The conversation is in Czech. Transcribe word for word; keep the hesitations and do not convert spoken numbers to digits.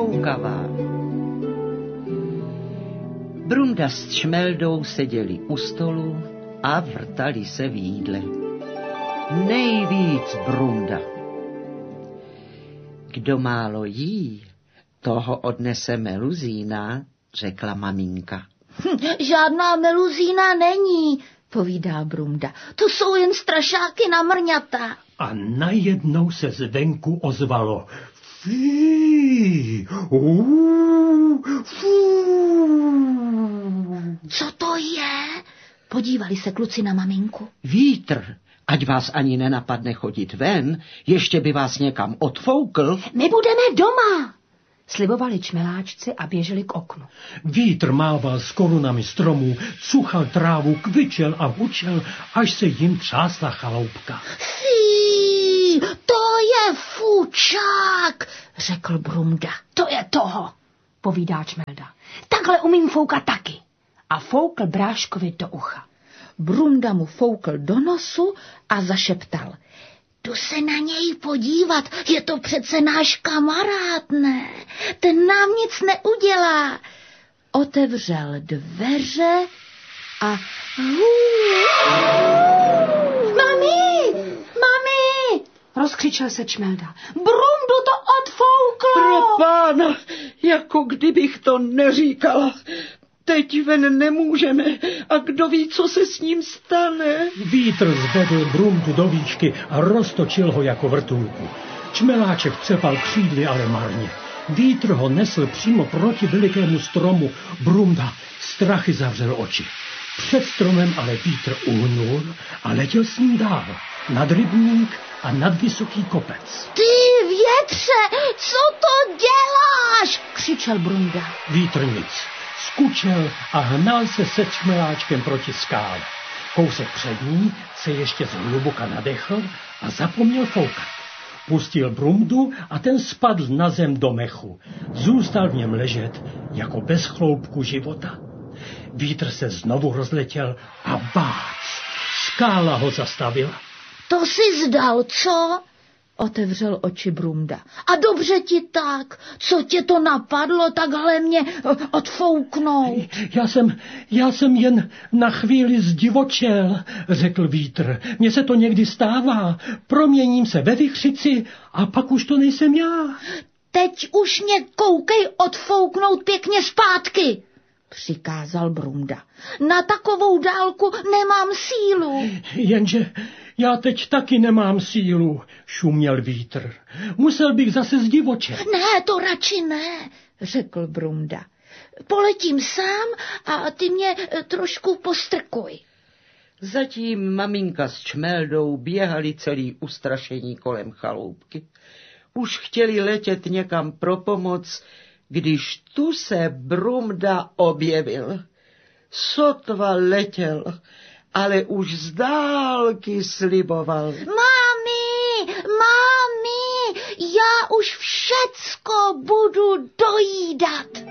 foukavá. Brumda s Čmeldou seděli u stolu a vrtali se v jídle. Nejvíc Brumda. Kdo málo jí, toho odnese meluzína, řekla maminka. Hm, žádná meluzína není, povídá Brumda. To jsou jen strašáky na mrňata. A najednou se zvenku ozvalo. Fí, uu, fů. Co to je? Podívali se kluci na maminku. Vítr, ať vás ani nenapadne chodit ven, ještě by vás někam odfoukl. My budeme doma, slibovali čmeláčci a běželi k oknu. Vítr mával s korunami stromů, cuchal trávu, kvičel a hučel, až se jim třásla chaloupka. Fí, to je fučák, řekl Brumda. To je toho, povídá Čmelda. Takhle umím foukat taky. A foukl Bráškovi do ucha. Brumda mu foukl do nosu a zašeptal. Jdu se na něj podívat, je to přece náš kamarád, ne? Ten nám nic neudělá. Otevřel dveře a... Mami, mami, rozkřičel se Čmelda. Brumdu to odfouklo. Pro pána, jako kdybych to neříkala. Teď ven nemůžeme a kdo ví, co se s ním stane. Vítr zvedl Brumdu do výšky a roztočil ho jako vrtulku. Čmeláček třepal křídly, ale marně. Vítr ho nesl přímo proti velikému stromu. Brumda strachy zavřel oči. Před stromem ale vítr uhnul a letěl s ním dál. Nad rybník a nad vysoký kopec. Ty větře, co to děláš? Křičel Brumda. Vítr nic. Skučel a hnal se se Čmeláčkem proti skále. Kousek před ní se ještě zhluboka nadechl a zapomněl foukat. Pustil Brumdu a ten spadl na zem do mechu. Zůstal v něm ležet jako bez chloupku života. Vítr se znovu rozletěl a bác, skála ho zastavila. To si zdal, co? Otevřel oči Brumda. A dobře ti tak. Co tě to napadlo takhle mě odfouknout? Já jsem, já jsem jen na chvíli zdivočel, řekl Vítr. Mně se to někdy stává. Proměním se ve vichřici a pak už to nejsem já. Teď už mě koukej odfouknout pěkně zpátky, přikázal Brumda. Na takovou dálku nemám sílu. Jenže já teď taky nemám sílu, šuměl Vítr. Musel bych zase zdivočet. Ne, to radši ne, řekl Brumda. Poletím sám a ty mě trošku postrkuj. Zatím maminka s Čmeldou běhali celý ustrašení kolem chaloupky. Už chtěli letět někam pro pomoc, když tu se Brumda objevil. Sotva letěl, ale už z dálky sliboval. Mami, mami, já už všecko budu dojídat.